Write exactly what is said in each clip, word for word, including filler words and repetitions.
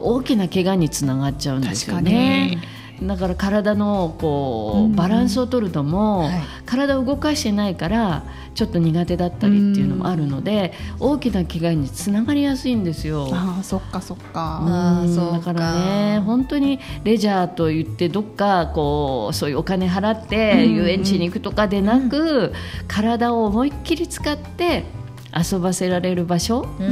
大きな怪我につながっちゃうんですよね。だから体のこうバランスを取るのも、はい、体を動かしてないからちょっと苦手だったりっていうのもあるので、大きな怪我につながりやすいんですよ。 あ、そっかそっか。 あ、そうか。だからね、本当にレジャーといってどっかこうそういうお金払って遊園地に行くとかでなく、うんうん、体を思いっきり使って遊ばせられる場所、うんうん、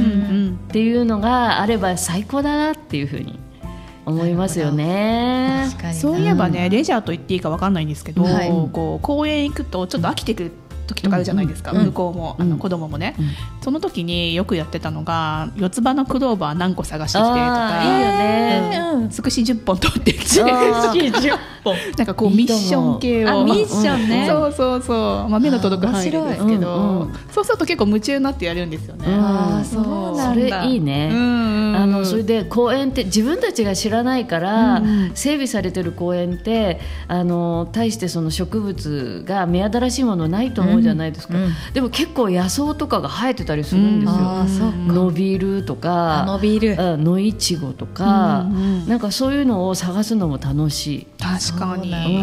っていうのがあれば最高だなっていうふうに思いますよね。 確かに。そういえばね、レジャーと言っていいか分かんないんですけど、はい、こう公園行くとちょっと飽きてくる時とかあるじゃないですか、うんうん、向こうも、うん、あの子供もね、うん、その時によくやってたのが四つ葉のクローバー何個探してきてとか、 いいよね、 うん、つくしじゅっぽん取ってきてつくしじゅっぽんなんかこうミッション系を、 あ、ミッションね、 そうそうそう、まあ、目の届く範囲ですけど、うんうん、そうすると結構夢中になってやるんですよね。 あ、そうなんだ。それいいね、うんうん、あのそれで公園って自分たちが知らないから、うんうん、整備されてる公園ってあの大してその植物が目新しいものないと思うじゃないですか、うんうん、でも結構野草とかが生えてたりするんですよ、うん、あ、そうか。伸びるとか、 伸びる、 野いちごとか、うんうん、なんかそういうのを探すのも楽しい。 確かに。 なんうんうん、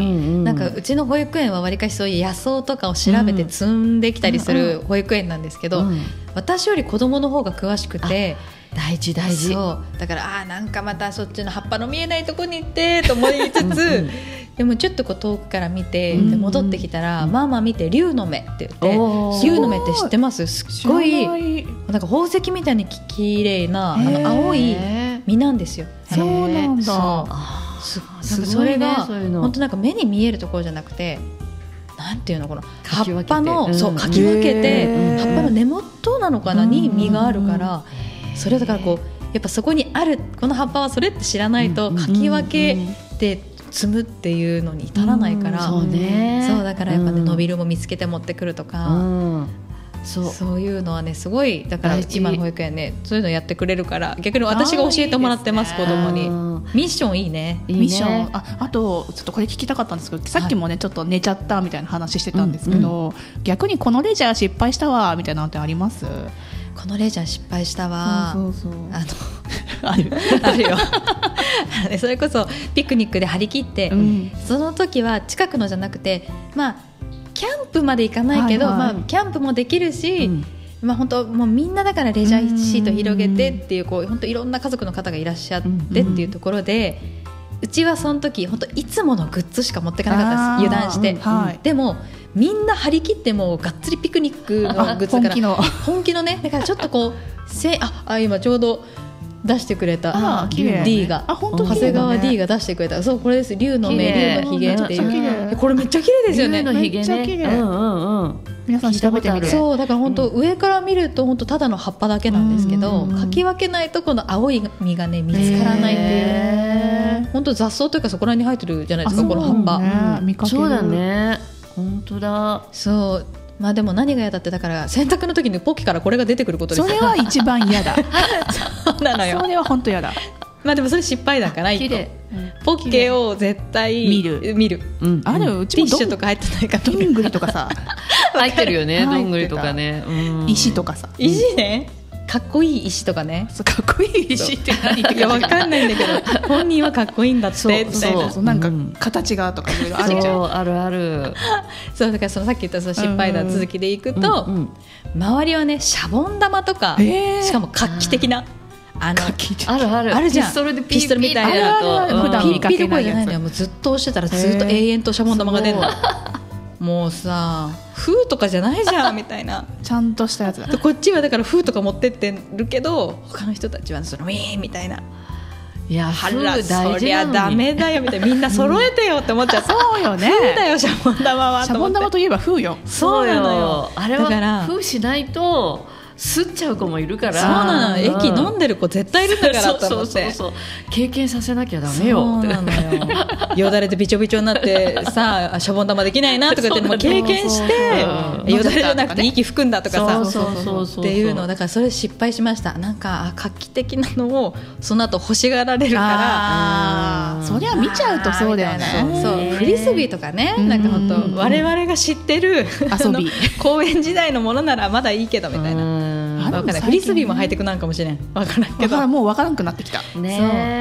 なんかうちの保育園はわりかしそういう野草とかを調べて積んできたりする保育園なんですけど、うんうん、私より子供の方が詳しくて、 大事大事。 そうだから、あ、なんかまたそっちの葉っぱの見えないとこに行ってと思いつつうん、うん、でもちょっとこう遠くから見て、うん、で戻ってきたら、うん、ママ見て竜の目って言って、竜の目って知ってます？すっごいなんか宝石みたいにきれいなあの青い実なんですよ。 そうなんだ。 そうそれが本当なんか目に見えるところじゃなくて、なんていうの、この葉っぱの、うん、そうかき分けて、葉っぱの根元なのかなに実があるから、それだからこうやっぱそこにあるこの葉っぱはそれって知らないと、かき分けて摘むっていうのに至らないから、 そうね、 そうだからやっぱね、伸びるも見つけて持ってくるとか、うん、そう、そういうのはねすごい、だから今の保育園ねそういうのやってくれるから、逆に私が教えてもらってます、子供に。ミッションいいね。 いいね。ミッション、あ、あとちょっとこれ聞きたかったんですけど、さっきもね、はい、ちょっと寝ちゃったみたいな話してたんですけど、うんうん、逆にこのレジャー失敗したわみたいなのってあります？ このレジャー失敗したわ、 そうそうそう、 あのあるあるよそれこそピクニックで張り切って、うん、その時は近くのじゃなくて、まあキャンプまで行かないけど、はいはい、まあ、キャンプもできるし、うん、まあ、本当もうみんなだからレジャーシート広げてっていう、こう本当いろんな家族の方がいらっしゃってっていうところで、うちはその時本当いつものグッズしか持ってかなかったです、油断して、うん、はい、でもみんな張り切ってもうがっつりピクニックのグッズから本気の本気のね、だからちょっとこうせああ今ちょうど出してくれた D が、 あ、本当、 長谷川 D が出してくれた、そうこれです、竜の目、竜のひげっていう、これめっちゃ綺麗ですよね。 竜のひげね、 めっちゃ綺麗、うんうんうん、皆さん調べてみる。 そうだから本当、うん、上から見ると本当ただの葉っぱだけなんですけど、かき分けないとこの青い実がね見つからないっていう、本当雑草というかそこら辺に生えてるじゃないですか、この葉っぱ、 うん、見かける。そうだね、本当だ。 そう、まあ、でも何が嫌だって、だから洗濯の時にポッキからこれが出てくることです。 それは一番嫌だそうなのよ、 それは本当嫌だ。 まあでもそれ失敗だから、 綺麗、 ポッケを絶対見る見る、 うん、ある、うちもティッシュとか入ってないかどんぐりとかさ入ってるよね、どんぐりとかね、 うん、石とかさ、 石ね、かっこいい石とかね。 そう、かっこいい石って何っていやわかんないんだけど本人はかっこいいんだってみたいな、 そうそう、なんか形がとかいろいろあるじゃん。 そう、あるある。 そうだからそのさっき言ったその失敗談続きでいくと、うんうん、周りはねシャボン玉とか、しかも画期的なあのあるあるあるじゃん、 ピストルでピストルみたいなのと、普段見かけないやつ、ピッピどころじゃないのよ、もうずっと押してたらずっと永遠とシャボン玉が出るの。もうさ、風とかじゃないじゃんみたいな、 ちゃんとしたやつだ。 こっちはだから風とか持ってってるけど、他の人たちはそのウィーンみたいな、 いや、 風大事なのに、そりゃダメだよみたいな、みんな揃えてよって思っちゃう。 そうよね、 風だよシャボン玉は。 シャボン玉といえば風よ。 そうなのよ、 あれは風しないと吸っちゃう子もいるから。 そうなの、駅飲んでる子絶対いるんだからと思って、そうそうそうそう、 経験させなきゃダメよ。 そうなのよよだれでびちょびちょになってさあ、シャボン玉できないなとかっても経験して、よだれじゃなくて息吹くんだとかさ、 そうそうそうそうっていうの、だからそれ失敗しました。なんか画期的なのをその後欲しがられるから、 あ、そりゃ見ちゃうとそうだよね。 そう、フリスビーとかね、なんか本当我々が知ってる遊び公園時代のものならまだいいけどみたいな、わかんない、フリスビーもハイテクなんかもしれん、わからんけど、 もうわからんくなってきたね。